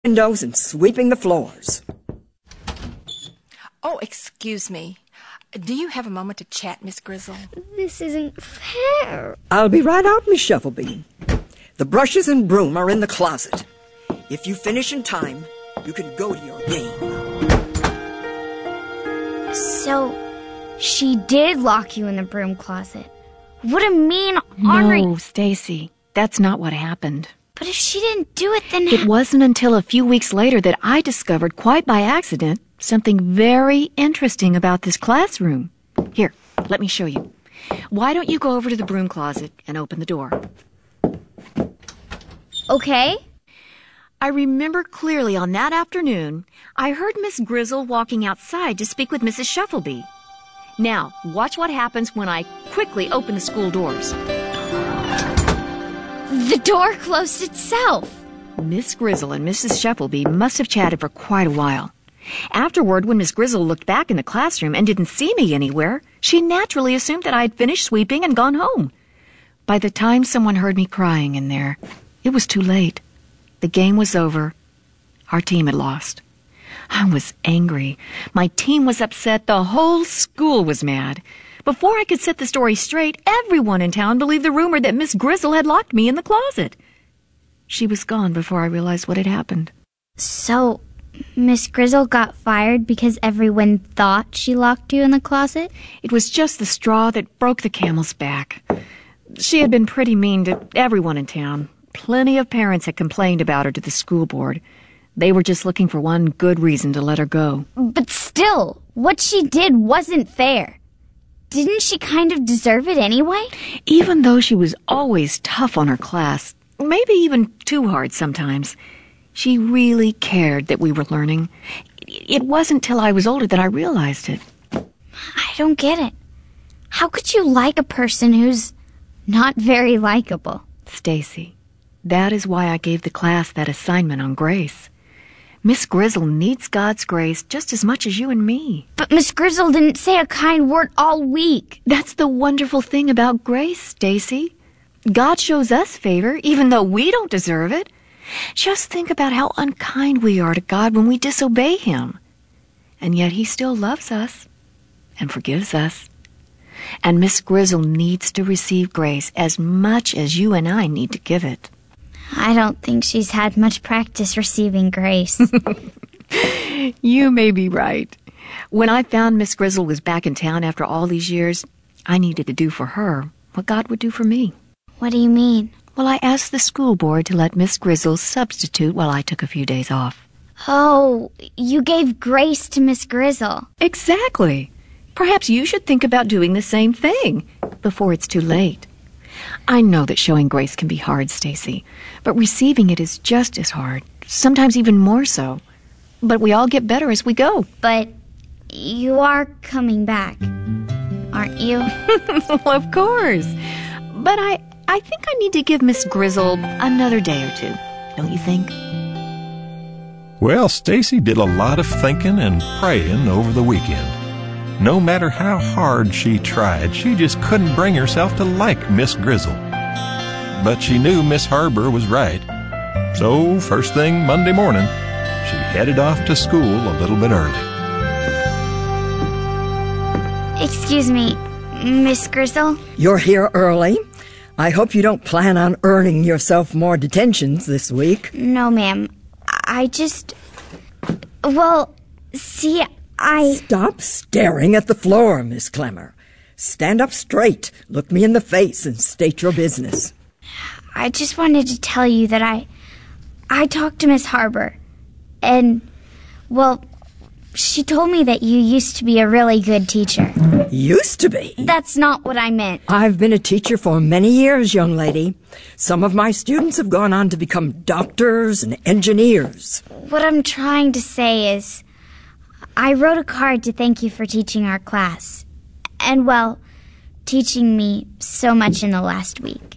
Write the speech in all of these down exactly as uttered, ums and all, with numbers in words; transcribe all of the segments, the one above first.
windows and sweeping the floors. Oh, excuse me. Do you have a moment to chat, Miss Grizzle? This isn't fair. I'll be right out, Miss Shufflebean. The brushes and broom are in the closet. If you finish in time, you can go to your game. So, she did lock you in the broom closet. What a mean, ornery... No, Stacy, that's not what happened. But if she didn't do it, then... It wasn't until a few weeks later that I discovered, quite by accident, something very interesting about this classroom. Here, let me show you. Why don't you go over to the broom closet and open the door? Okay. I remember clearly on that afternoon, I heard Miss Grizzle walking outside to speak with Missus Shufflebee. Now, watch what happens when I quickly open the school doors. The door closed itself. Miss Grizzle and Missus Shufflebee must have chatted for quite a while. Afterward, when Miss Grizzle looked back in the classroom and didn't see me anywhere, she naturally assumed that I had finished sweeping and gone home. By the time someone heard me crying in there, it was too late. The game was over. Our team had lost. I was angry. My team was upset. The whole school was mad. Before I could set the story straight, everyone in town believed the rumor that Miss Grizzle had locked me in the closet. She was gone before I realized what had happened. So, Miss Grizzle got fired because everyone thought she locked you in the closet? It was just the straw that broke the camel's back. She had been pretty mean to everyone in town. Plenty of parents had complained about her to the school board. They were just looking for one good reason to let her go. But still, what she did wasn't fair. Didn't she kind of deserve it anyway? Even though she was always tough on her class, maybe even too hard sometimes, she really cared that we were learning. It wasn't till I was older that I realized it. I don't get it. How could you like a person who's not very likable? Stacy, that is why I gave the class that assignment on grace. Miss Grizzle needs God's grace just as much as you and me. But Miss Grizzle didn't say a kind word all week. That's the wonderful thing about grace, Stacy. God shows us favor, even though we don't deserve it. Just think about how unkind we are to God when we disobey Him. And yet He still loves us and forgives us. And Miss Grizzle needs to receive grace as much as you and I need to give it. I don't think she's had much practice receiving grace. You may be right. When I found Miss Grizzle was back in town after all these years, I needed to do for her what God would do for me. What do you mean? Well, I asked the school board to let Miss Grizzle substitute while I took a few days off. Oh, you gave grace to Miss Grizzle. Exactly. Perhaps you should think about doing the same thing before it's too late. I know that showing grace can be hard, Stacy, but receiving it is just as hard, sometimes even more so. But we all get better as we go. But you are coming back, aren't you? Well, of course. But I, I think I need to give Miss Grizzle another day or two, don't you think? Well, Stacy did a lot of thinking and praying over the weekend. No matter how hard she tried, she just couldn't bring herself to like Miss Grizzle. But she knew Miss Harber was right. So, first thing Monday morning, she headed off to school a little bit early. Excuse me, Miss Grizzle? You're here early. I hope you don't plan on earning yourself more detentions this week. No, ma'am. I just... Well, see... I... Stop staring at the floor, Miss Clemmer. Stand up straight, look me in the face, and state your business. I just wanted to tell you that I... I talked to Miss Harber, and, well, she told me that you used to be a really good teacher. Used to be? That's not what I meant. I've been a teacher for many years, young lady. Some of my students have gone on to become doctors and engineers. What I'm trying to say is... I wrote a card to thank you for teaching our class. And, well, teaching me so much in the last week.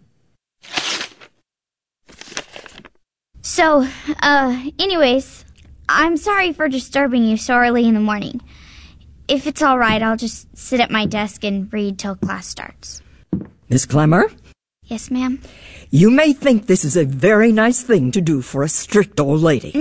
So, uh, anyways, I'm sorry for disturbing you so early in the morning. If it's all right, I'll just sit at my desk and read till class starts. Miss Clemmer? Yes, ma'am? You may think this is a very nice thing to do for a strict old lady.